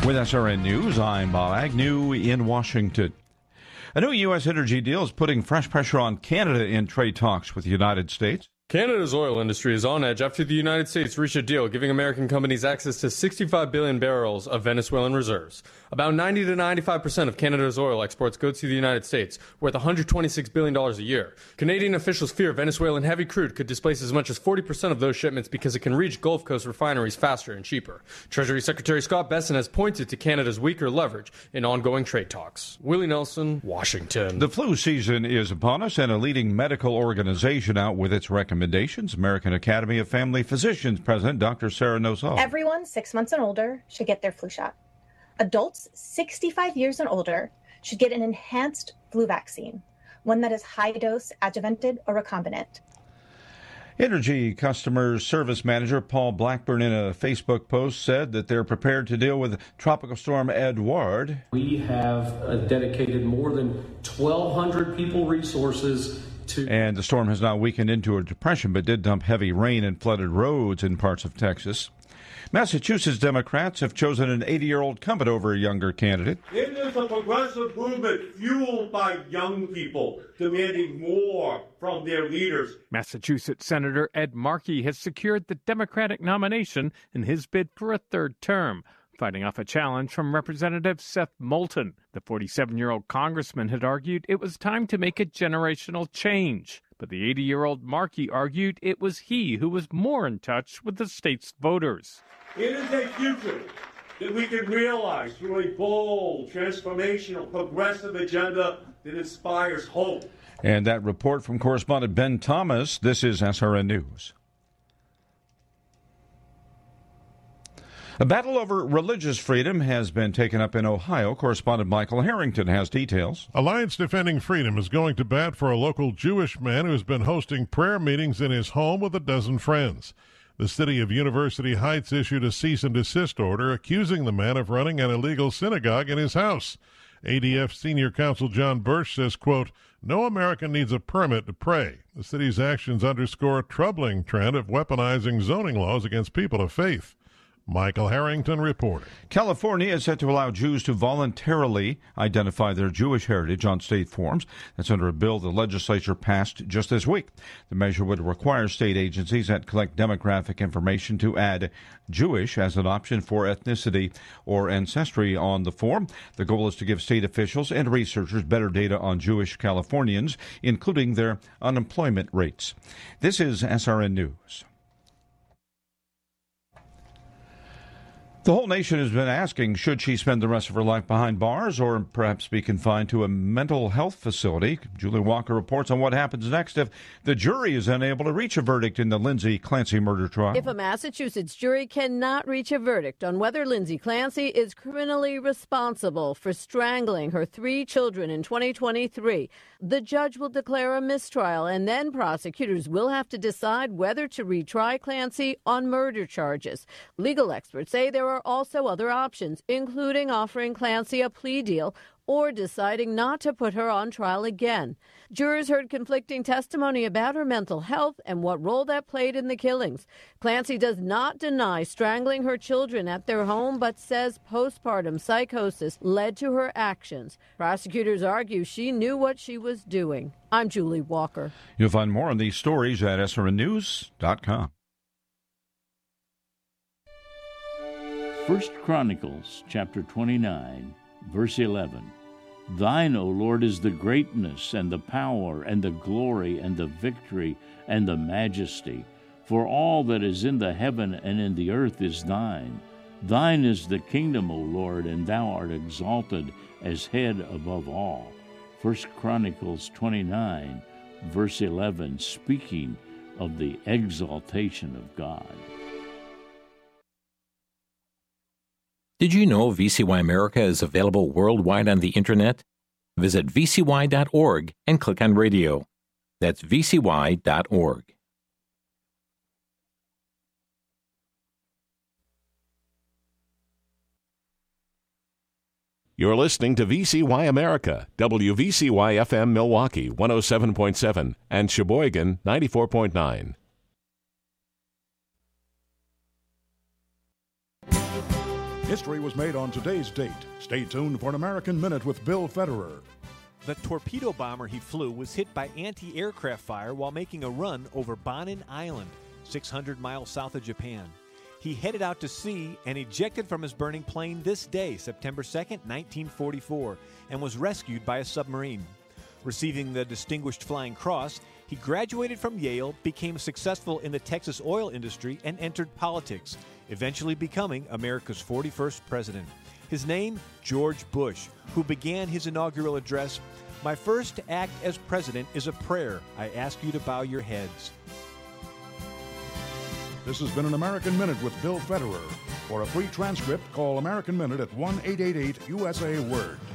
With SRN News, I'm Bob Agnew in Washington. A new U.S. energy deal is putting fresh pressure on Canada in trade talks with the United States. Canada's oil industry is on edge after the United States reached a deal giving American companies access to 65 billion barrels of Venezuelan reserves. About 90 to 95% of Canada's oil exports go to the United States, worth $126 billion a year. Canadian officials fear Venezuelan heavy crude could displace as much as 40% of those shipments because it can reach Gulf Coast refineries faster and cheaper. Treasury Secretary Scott Bessent has pointed to Canada's weaker leverage in ongoing trade talks. Willie Nelson, Washington. The flu season is upon us, and a leading medical organization out with its recommendations. American Academy of Family Physicians President Dr. Sarah Nosal. Everyone 6 months and older should get their flu shot. Adults 65 years and older should get an enhanced flu vaccine, one that is high-dose, adjuvanted, or recombinant. Energy Customer Service Manager Paul Blackburn, in a Facebook post, said that they're prepared to deal with Tropical Storm Edouard. We have dedicated more than 1,200 people resources. And the storm has now weakened into a depression, but did dump heavy rain and flooded roads in parts of Texas. Massachusetts Democrats have chosen an 80-year-old incumbent over a younger candidate. It is a progressive movement fueled by young people demanding more from their leaders. Massachusetts Senator Ed Markey has secured the Democratic nomination in his bid for a third term, fighting off a challenge from Representative Seth Moulton. The 47-year-old congressman had argued it was time to make a generational change. But the 80-year-old Markey argued it was he who was more in touch with the state's voters. It is a future that we can realize through a bold, transformational, progressive agenda that inspires hope. And that report from correspondent Ben Thomas. This is SRN News. A battle over religious freedom has been taken up in Ohio. Correspondent Michael Harrington has details. Alliance Defending Freedom is going to bat for a local Jewish man who has been hosting prayer meetings in his home with a dozen friends. The city of University Heights issued a cease and desist order accusing the man of running an illegal synagogue in his house. ADF Senior Counsel John Birch says, quote, "No American needs a permit to pray." The city's actions underscore a troubling trend of weaponizing zoning laws against people of faith. Michael Harrington reporting. California is set to allow Jews to voluntarily identify their Jewish heritage on state forms. That's under a bill the legislature passed just this week. The measure would require state agencies that collect demographic information to add Jewish as an option for ethnicity or ancestry on the form. The goal is to give state officials and researchers better data on Jewish Californians, including their unemployment rates. This is SRN News. The whole nation has been asking, should she spend the rest of her life behind bars or perhaps be confined to a mental health facility? Julie Walker reports on what happens next if the jury is unable to reach a verdict in the Lindsay Clancy murder trial. If a Massachusetts jury cannot reach a verdict on whether Lindsay Clancy is criminally responsible for strangling her 3 children in 2023, the judge will declare a mistrial, and then prosecutors will have to decide whether to retry Clancy on murder charges. Legal experts say there are also other options, including offering Clancy a plea deal or deciding not to put her on trial again. Jurors heard conflicting testimony about her mental health and what role that played in the killings. Clancy does not deny strangling her children at their home, but says postpartum psychosis led to her actions. Prosecutors argue she knew what she was doing. I'm Julie Walker. You'll find more on these stories at srnnews.com. 1 Chronicles chapter 29, verse 11. Thine, O Lord, is the greatness and the power and the glory and the victory and the majesty. For all that is in the heaven and in the earth is thine. Thine is the kingdom, O Lord, and thou art exalted as head above all. 1 Chronicles 29, verse 11, speaking of the exaltation of God. Did you know VCY America is available worldwide on the Internet? Visit vcy.org and click on radio. That's vcy.org. You're listening to VCY America, WVCY-FM Milwaukee 107.7 and Sheboygan 94.9. History was made on today's date. Stay tuned for an American Minute with Bill Federer. The torpedo bomber he flew was hit by anti-aircraft fire while making a run over Bonin Island, 600 miles south of Japan. He headed out to sea and ejected from his burning plane this day, September 2nd, 1944, and was rescued by a submarine. Receiving the Distinguished Flying Cross, he graduated from Yale, became successful in the Texas oil industry, and entered politics, eventually becoming America's 41st president. His name, George Bush, who began his inaugural address, "My first act as president is a prayer. I ask you to bow your heads." This has been an American Minute with Bill Federer. For a free transcript, call American Minute at 1-888-USA-WORD.